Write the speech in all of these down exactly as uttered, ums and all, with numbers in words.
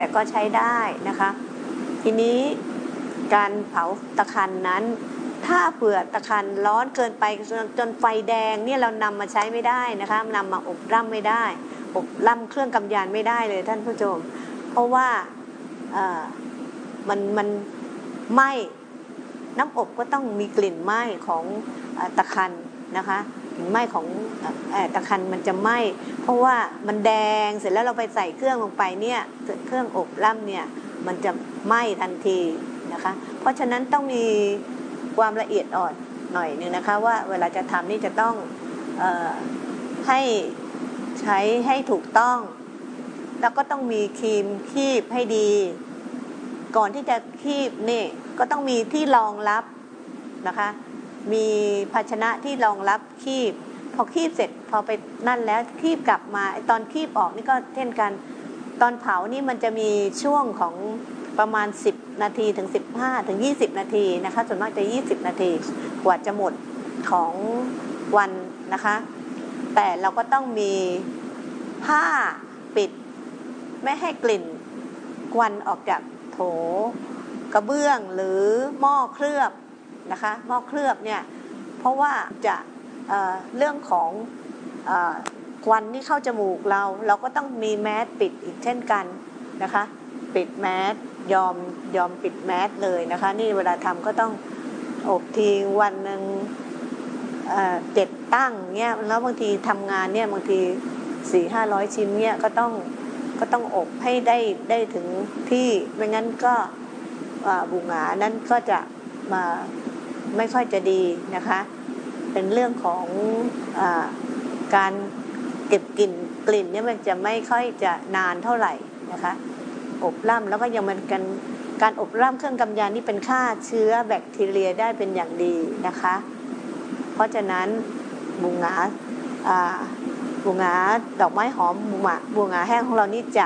แต่ก็ใช้ได้นะคะทีนี้การเผาตะขันนั้นถ้าเผื่อตะขันร้อนเกินไปจนไฟแดงเนี่ยเรานำมาใช้ไม่ได้นะคะนำมาอบร่ำไม่ได้อบร่ำเครื่องกำยานไม่ได้เลยท่านผู้ชมเพราะว่าเอ่อมันมันไหม้น้ำอบก็ต้องมีกลิ่นไหม้ของตะขันนะคะกลิ่นไหม้ของตะขันมันจะไหม้เพราะว่ามันแดงเสร็จแล้วเราไปใส่เครื่องลงไปเนี่ยเครื่องอบร่ำเนี่ยมันจะไหม้ทันทีนะคะเพราะฉะนั้นต้องมีความละเอียดอ่อนหน่อยนึงนะคะว่าเวลาจะทำนี่จะต้องเอ่อให้ใช้ให้ถูกต้องแล้วก็ต้องมีครีมคีบให้ดีก่อนที่จะคีบนี่ก็ต้องมีที่รองรับนะคะมีภาชนะที่รองรับคีบพอคีบเสร็จพอไปนั่นแล้วคีบกลับมาตอนคีบออกนี่ก็เช่นกันตอนเผานี่มันจะมีช่วงของประมาณสิบนาทีถึงสิบห้าถึงยี่สิบนาทีนะคะส่วนมากจะยี่สิบนาทีกว่าจะหมดของวันนะคะแต่เราก็ต้องมีผ้าปิดไม่ให้กลิ่นควันออกจากโถกระเบื้องหรือหม้อเคลือบนะคะหม้อเคลือบเนี่ยเพราะว่าจะเอ่อเรื่องของเอ่อควันที่เข้าจมูกเราเราก็ต้องมีแมสปิดอีกเช่นกันนะคะปิดแมสยอมยอมปิดแมสเลยนะคะนี่เวลาทำก็ต้องอบทีวันหนึ่งเอ่อเจ็ดตั้งเนี่ยแล้วบางทีทำงานเนี่ยบางทีสี่ห้าร้อยชิ้นเนี่ยก็ต้องก็ต้องอบให้ได้ได้ถึงที่ไม่งั้นก็บุหงานั้นก็จะมาไม่ค่อยจะดีนะคะเป็นเรื่องของอ่าการเก็บกลิ่นกลิ่นเนี่ยมันจะไม่ค่อยจะนานเท่าไหร่นะคะอบร่ำแล้วก็ยังมันกันการอบร่ำเครื่องกำยานนี่เป็นฆ่าเชื้อแบคทีเรียได้เป็นอย่างดีนะคะเพราะฉะนั้นบุหงาอ่าบุหงาดอกไม้หอมบุหงาบุหงาแห้งของเรานี่จะ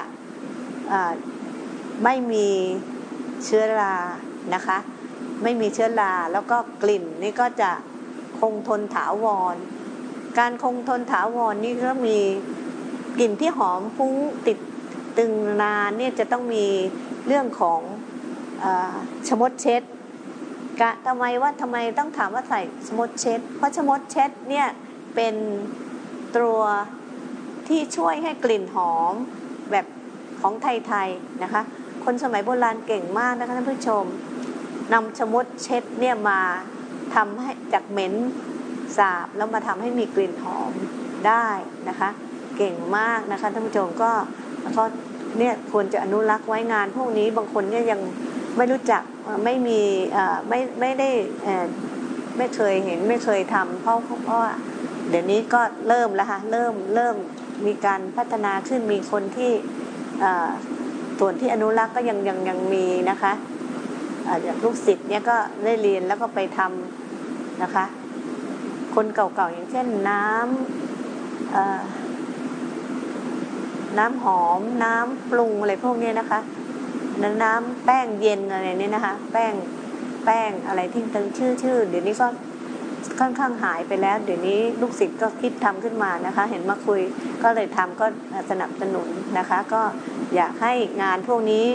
ไม่มีเชื้อรานะคะไม่มีเชื้อราแล้วก็กลิ่นนี่ก็จะคงทนถาวรการคงทนถาวรนี่ก็มีกลิ่นที่หอมฟุ้งติดตึงนานเนี่ยจะต้องมีเรื่องของอ่าชมดเช็ดกะทำไมว่าทำไมต้องถามว่าใส่ชมดเช็ดเพราะชมดเช็ดเนี่ยเป็นตัวที่ช่วยให้กลิ่นหอมแบบของไทยๆนะคะคนสมัยโบราณเก่งมากนะคะท่านผู้ชมนำชมดเช็ดเนี่ยมาทำให้จากเหม็นสาบแล้วมาทำให้มีกลิ่นหอมได้นะคะเก่งมากนะคะท่านผู้ชมก็ก็เนี่ยควรจะอนุรักษ์ไว้งานพวกนี้บางคนเนี่ยยังไม่รู้จักไม่มีไม่ไม่ได้ไม่เคยเห็นไม่เคยทำเพราะเพราะว่าเดี๋ยวนี้ก็เริ่มแล้วค่ะเริ่มเริ่มมีการพัฒนาขึ้นมีคนที่ส่วนที่อนุรักษ์ก็ยังยังยังมีนะคะอย่างลูกศิษย์เนี่ยก็ได้เรียนแล้วก็ไปทำนะคะคนเก่าๆอย่างเช่นน้ำน้ำหอมน้ำปรุงอะไรพวกนี้นะคะน้ำแป้งเย็นอะไรนี่นะคะแป้งแป้งอะไรที่ตั้งชื่อชื่อเดี๋ยวนี้ก็ค่อนข้างหายไปแล้วเดี๋ยวนี้ลูกศิษย์ก็คิดทำขึ้นมานะคะเห็นมาคุยก็เลยทำก็สนับสนุนนะคะก็อยากให้งานพวกนี้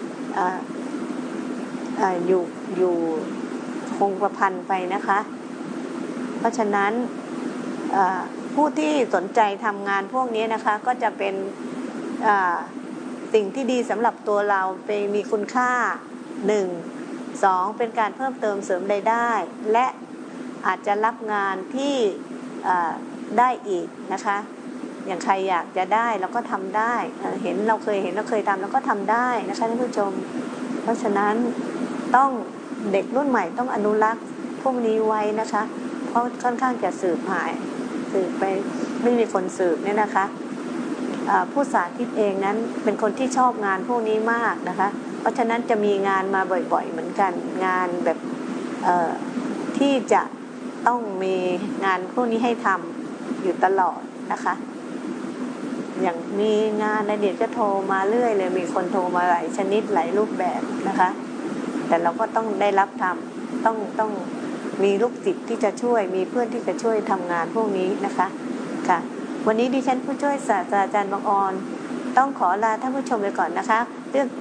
อยู่อยู่คงประพันธ์ไปนะคะเพราะฉะนั้นผู้ที่สนใจทำงานพวกนี้นะคะก็จะเป็นสิ่งที่ดีสำหรับตัวเราเป็นมีคุณค่าหนึ่ง สองเป็นการเพิ่มเติมเสริมรายได้และอาจจะรับงานที่ได้อีกนะคะอย่างใครอยากจะได้เราก็ทำได้เห็นเราเคยเห็นเราเคยทำเราก็ทำได้นะคะท่านผู้ชมเพราะฉะนั้นต้องเด็กรุ่นใหม่ต้องอนุรักษ์พวกนี้ไว้นะคะเพราะค่อนข้างจะสืบหายสืบไปไม่มีคนสืบเนี่ยนะคะผู้สาธิตเองนั้นเป็นคนที่ชอบงานพวกนี้มากนะคะเพราะฉะนั้นจะมีงานมาบ่อยๆเหมือนกันงานแบบที่จะต้องมีงานพวกนี้ให้ทำอยู่ตลอดนะคะอย่างมีงานในเดี๋ยวจะโทรมาเรื่อยเลยมีคนโทรมาหลายชนิดหลายรูปแบบนะคะแต่เราก็ต้องได้รับทำต้องต้องมีลูกศิษย์ที่จะช่วยมีเพื่อนที่จะช่วยทำงานพวกนี้นะคะค่ะวันนี้ดิฉันผู้ช่วยศาสตราจารย์บังออนต้องขอลาท่านผู้ชมไปก่อนนะคะเรื่อง